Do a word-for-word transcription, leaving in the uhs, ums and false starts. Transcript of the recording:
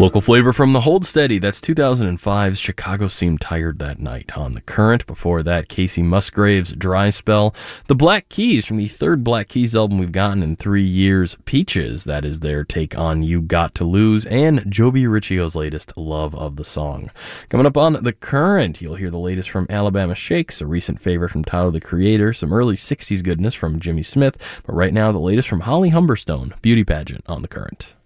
Local flavor from the Hold Steady. That's two thousand five's Chicago Seemed Tired That Night on The Current. Before that, Casey Musgraves' Dry Spell. The Black Keys from the third Black Keys album we've gotten in three years, Peaches. That is their take on You Got to Lose. And Joby Riccio's latest, Love of the Song. Coming up on The Current, you'll hear the latest from Alabama Shakes, a recent favorite from Tyler the Creator, some early sixties goodness from Jimmy Smith. But right now, the latest from Holly Humberstone, Beauty Pageant on The Current.